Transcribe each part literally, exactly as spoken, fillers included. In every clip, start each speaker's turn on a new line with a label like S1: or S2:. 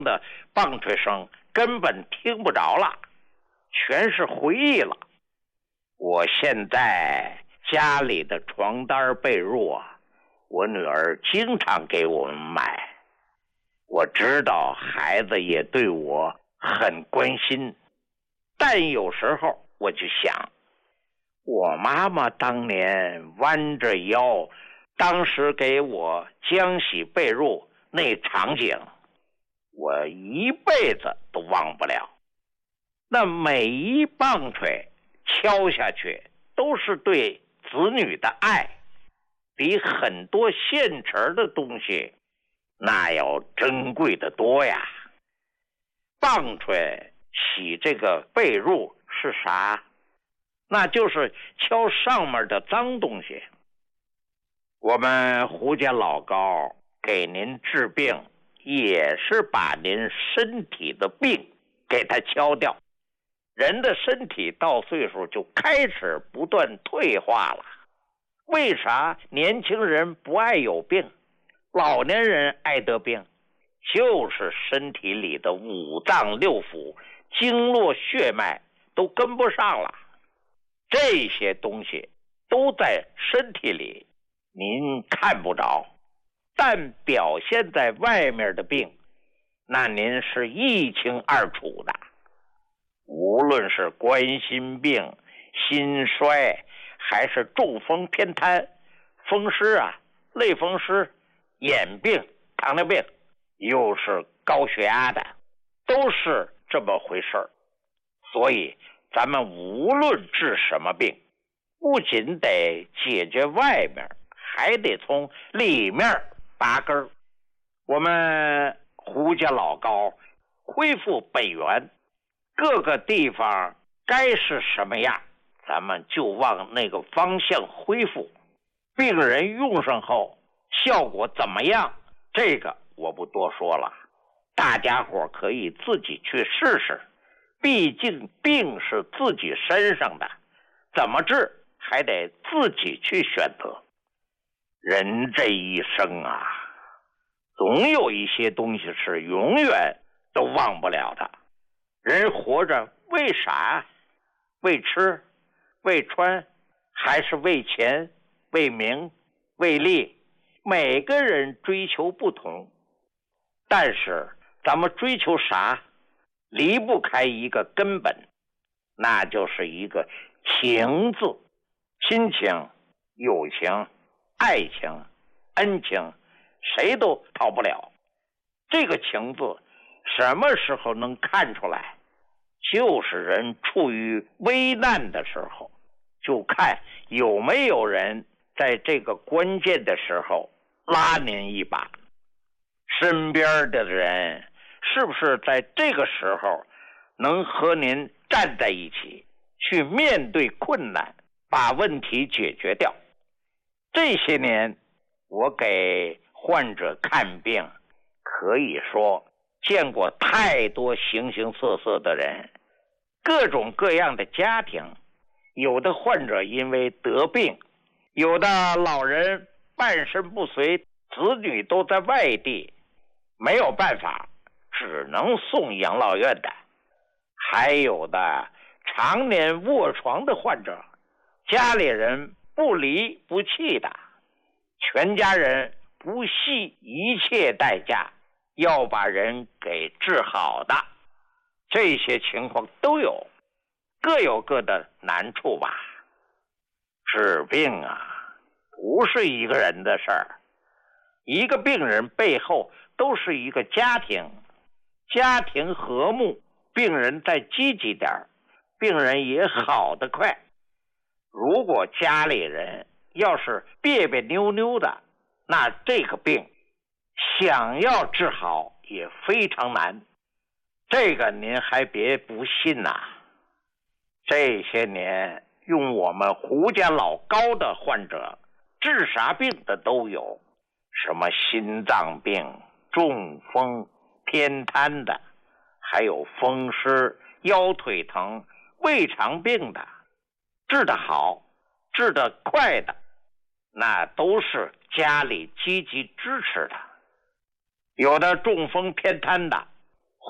S1: 的棒槌声根本听不着了，全是回忆了。我现在家里的床单被褥啊，我女儿经常给我们买。我知道孩子也对我很关心，但有时候我就想，我妈妈当年弯着腰，当时给我浆洗被褥那场景，我一辈子都忘不了。那每一棒槌敲下去都是对子女的爱，比很多现成的东西那要珍贵的多呀。棒槌洗这个被褥是啥？那就是敲上面的脏东西。我们胡家老高给您治病，也是把您身体的病给它敲掉。人的身体到岁数就开始不断退化了。为啥年轻人不爱有病，老年人爱得病？就是身体里的五脏六腑、经络血脉都跟不上了。这些东西都在身体里，您看不着，但表现在外面的病，那您是一清二楚的。无论是冠心病、心衰，还是中风偏瘫、风湿啊、类风湿、眼病、糖尿病，又是高血压的，都是这么回事儿。所以咱们无论治什么病，不仅得解决外面，还得从里面拔根儿。我们胡家老高恢复本源，各个地方该是什么样，咱们就往那个方向恢复。病人用上后效果怎么样，这个我不多说了，大家伙可以自己去试试。毕竟病是自己身上的，怎么治还得自己去选择。人这一生啊，总有一些东西是永远都忘不了的。人活着为啥？为吃，为穿，还是为钱，为名，为利？每个人追求不同，但是咱们追求啥，离不开一个根本，那就是一个情字。亲情、友情、爱情、恩情，谁都逃不了。这个情字什么时候能看出来？就是人处于危难的时候，就看有没有人在这个关键的时候拉您一把。身边的人是不是在这个时候能和您站在一起，去面对困难，把问题解决掉？这些年我给患者看病，可以说见过太多形形色色的人，各种各样的家庭。有的患者因为得病，有的老人半身不遂，子女都在外地，没有办法，只能送养老院的。还有的常年卧床的患者，家里人不离不弃的，全家人不惜一切代价要把人给治好的，这些情况都有，各有各的难处吧。治病啊，不是一个人的事儿，一个病人背后都是一个家庭，家庭和睦，病人再积极点，病人也好得快。如果家里人要是别别扭扭的，那这个病想要治好也非常难。这个您还别不信呐、啊。这些年用我们胡家老高的患者，治啥病的都有，什么心脏病、中风、偏瘫的，还有风湿、腰腿疼、胃肠病的，治得好、治得快的，那都是家里积极支持的。有的中风偏瘫的，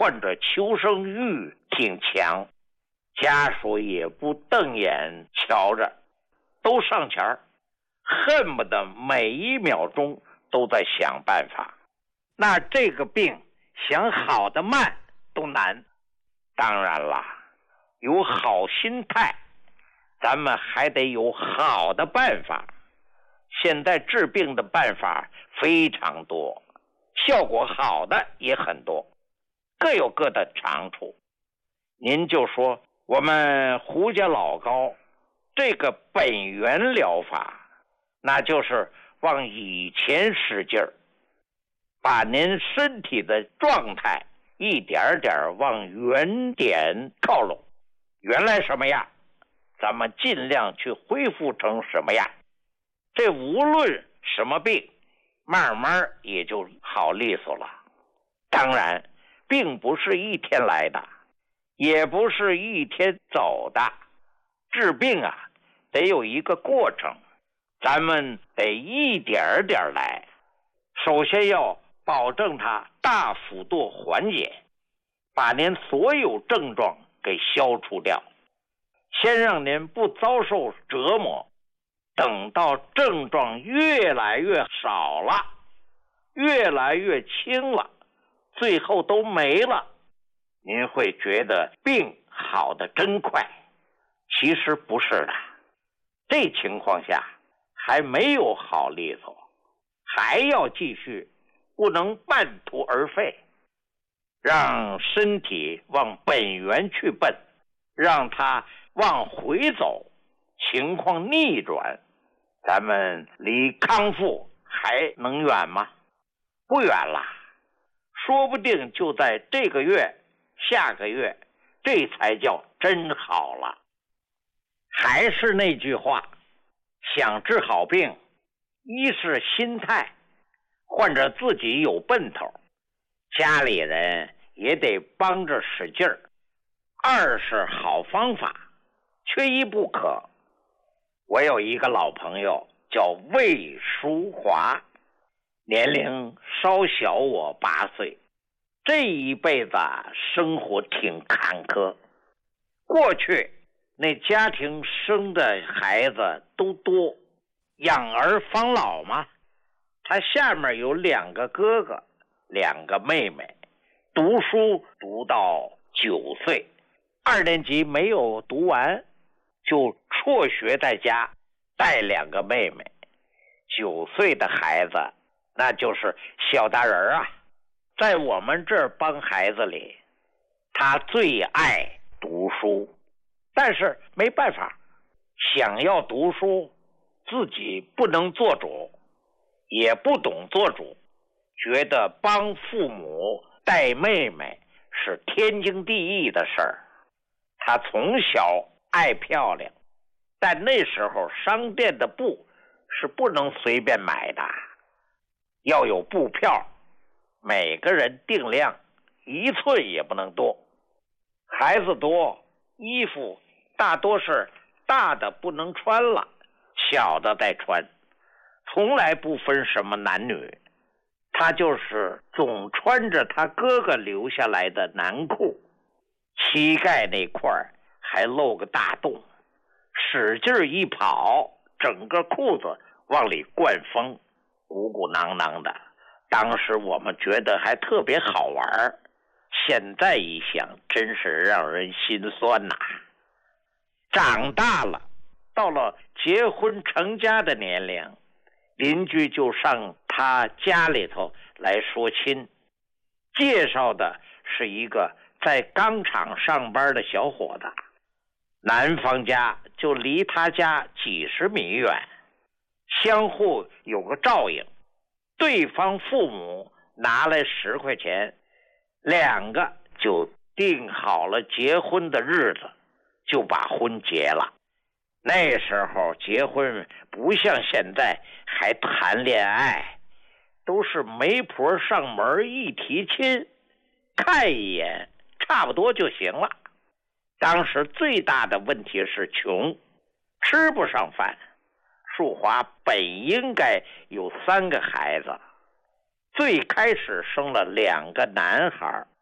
S1: 患者求生欲挺强，家属也不瞪眼瞧着，都上前儿，恨不得每一秒钟都在想办法。那这个病想好的慢都难。当然了，有好心态，咱们还得有好的办法。现在治病的办法非常多，效果好的也很多，各有各的长处。您就说我们胡家老高这个本源疗法，那就是往以前使劲儿，把您身体的状态一点点往原点靠拢。原来什么样，咱们尽量去恢复成什么样。这无论什么病，慢慢也就好利索了。当然，并不是一天来的，也不是一天走的。治病啊，得有一个过程，咱们得一点点来。首先要保证它大幅度缓解，把您所有症状给消除掉，先让您不遭受折磨。等到症状越来越少了，越来越轻了，最后都没了，您会觉得病好得真快。其实不是的，这情况下还没有好利索，还要继续，不能半途而废，让身体往本源去奔，让它往回走，情况逆转，咱们离康复还能远吗？不远了，说不定就在这个月、下个月，这才叫真好了。还是那句话，想治好病，一是心态，患者自己有奔头，家里人也得帮着使劲儿；二是好方法，缺一不可。我有一个老朋友叫魏淑华，年龄稍小我八岁，这一辈子生活挺坎坷。过去那家庭生的孩子都多，养儿防老嘛。他下面有两个哥哥，两个妹妹，读书读到九岁，二年级没有读完，就辍学在家带两个妹妹。九岁的孩子那就是小大人啊，在我们这帮孩子里，他最爱读书。但是没办法，想要读书，自己不能做主，也不懂做主，觉得帮父母带妹妹是天经地义的事儿。他从小爱漂亮，但那时候商店的布是不能随便买的，要有布票，每个人定量，一寸也不能多。孩子多，衣服大多是大的不能穿了，小的再穿，从来不分什么男女。他就是总穿着他哥哥留下来的男裤，膝盖那块还露个大洞，使劲一跑，整个裤子往里灌风，鼓鼓囊囊的。当时我们觉得还特别好玩，现在一想真是让人心酸呐。长大了，到了结婚成家的年龄，邻居就上他家里头来说亲，介绍的是一个在钢厂上班的小伙子，男方家就离他家几十米远，相互有个照应。对方父母拿来十块钱，两个就定好了结婚的日子，就把婚结了。那时候结婚不像现在还谈恋爱，都是媒婆上门一提亲，看一眼差不多就行了。当时最大的问题是穷，吃不上饭。淑华本应该有三个孩子，最开始生了两个男孩，